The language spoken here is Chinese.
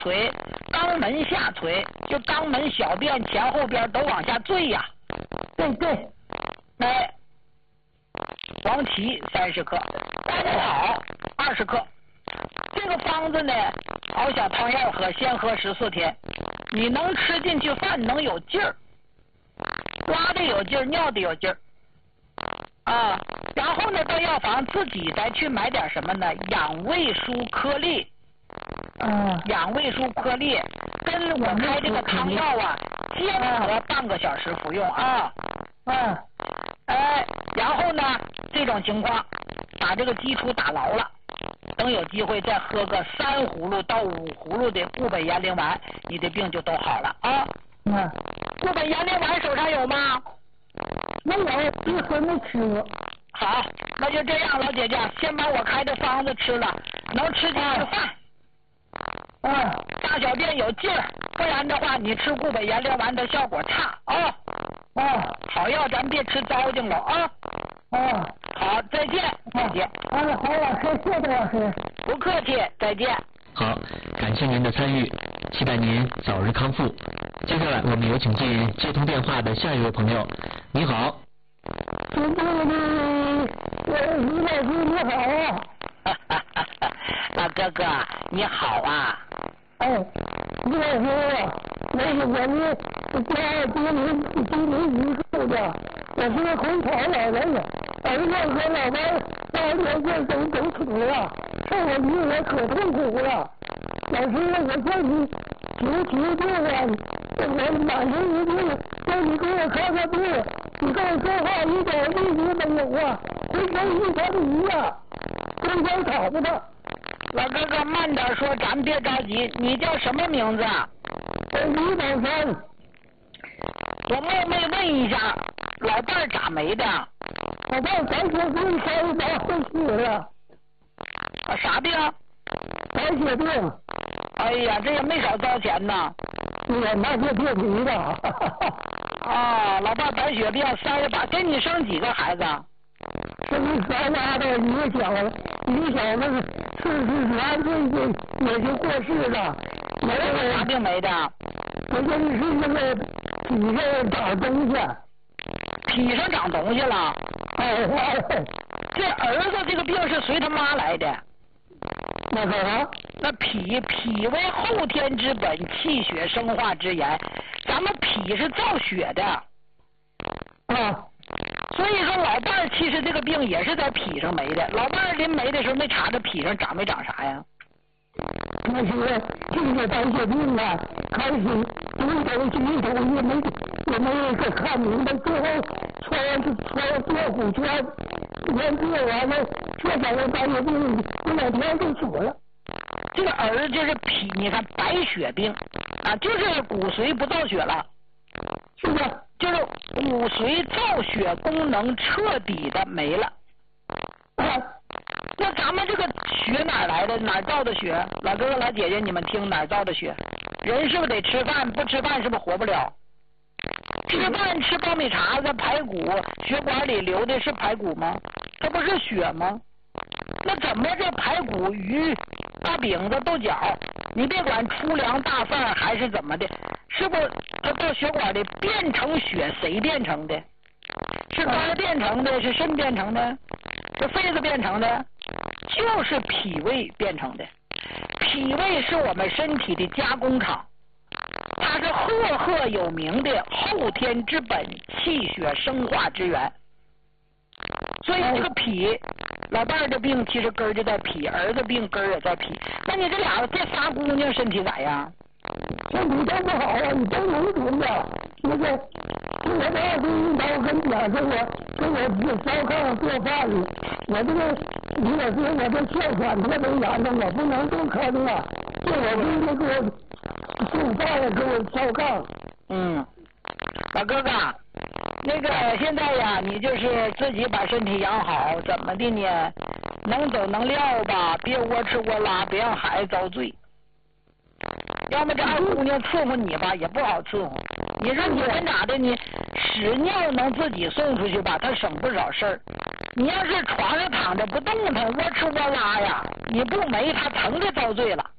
垂，肛门下垂，就肛门小便前后边都往下坠呀。 对对。 哎，黄芪30克，甘草20克。这个方子呢，熬小汤药喝，先喝14天。你能吃进去饭，能有劲儿，拉的有劲儿，尿的有劲儿啊。然后呢，到药房自己再去买点什么呢？养胃舒颗粒。养胃舒颗粒跟我开这个汤药啊，间隔半个小时服用啊。然后呢，这种情况把这个基础打牢了，等有机会再喝个3葫芦到5葫芦的固本延龄丸，你的病就都好了啊。固本延龄丸手上有吗？ 没有，一回没吃过。 好，那就这样，老姐姐，先把我开的方子吃了，能吃进去饭。大小便有劲儿，不然的话，你吃固本延龄丸的效果差啊。好药咱别吃糟践了啊。好，再见，再见。 好了，谢谢周老师。 不客气，再见。 好，感谢您的参与，期待您早日康复。接下来我们有请进接通电话的下一位朋友。你好。 于老师你好啊。 老哥哥你好啊。 于老师啊，我是我们家今年1岁的，我是个空巢老人了，儿子和老伴8年前都死了，让我一人可痛苦了。老师，我向你求救啊！我满身一病，让你给我看看病。你跟我说话一点力气没有啊，浑身一团泥呀，跟想吵不的。 老哥哥慢点说，咱别着急，你叫什么名字啊？ 李宝山。 我冒昧问一下，老伴咋没的？ 老伴白血病开刀会死了。 啥病？ 白血病。 哎呀，这也没少遭钱呐。 那就别提了。 老伴白血病38，给你生几个孩子？ 生3丫头，一个小子42岁也就过世了。 没有啥病没的？ 我跟你说，那个脾上长东西。 脾上长东西了？这儿子这个病是随他妈来的。 那干啥？ 那脾为后天之本，气血生化之源，咱们脾是造血的。所以说老伴儿其实这个病也是在脾上没的。老伴儿临没的时候没查着脾上长没长啥呀？ 那是这个白血病啊，开始一头也没看明白，最后穿坐骨圈，做完了，这才是白血病，2天就死了。 这个儿就是脾，你看白血病啊，就是骨髓不造血了， 是不是？ 就是骨髓造血功能彻底的没了。那咱们这个血哪来的？哪造的血？老哥哥老姐姐，你们听，哪造的血？人是不是得吃饭？不吃饭是不是活不了？吃饭吃苞米碴子，排骨血管里流的是排骨吗？它不是血吗？那怎么这排骨、鱼、大饼子、豆角，你别管粗粮大饭还是怎么的，是不是它到血管里变成血？谁变成的？是肝变成的？是肾变成的？是肺子变成的？就是脾胃变成的。脾胃是我们身体的加工厂，它是赫赫有名的后天之本，气血生化之源。所以这个脾，老伴儿的病其实根儿就在脾，儿子病根儿也在脾。那你这仨姑娘身体咋样？ 身体都不好啊，你都农村的，那个我这21刀跟讲说我烧炕做饭了，我这个李老师我这哮喘特别严重，我不能动坑啊，这我闺女给我送饭了，给我烧炕。 老哥哥，那个现在呀，你就是自己把身体养好，怎么的呢？能走能撂吧，别窝吃窝拉，别让孩子遭罪。要么这二姑娘伺候你吧，也不好伺候。你说你们咋的？你屎尿能自己送出去吧，他省不少事儿。你要是床上躺着不动弹，窝吃窝拉呀，你不没他疼的遭罪了。